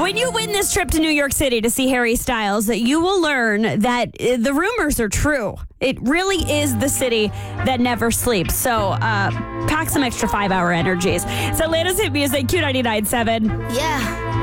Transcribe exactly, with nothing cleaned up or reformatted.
When you win this trip to New York City to see Harry Styles, that you will learn that uh, the rumors are true. It really is the city that never sleeps. So uh, pack some extra five-hour energies. It's Atlanta's hit music, Q ninety-nine point seven. Yeah.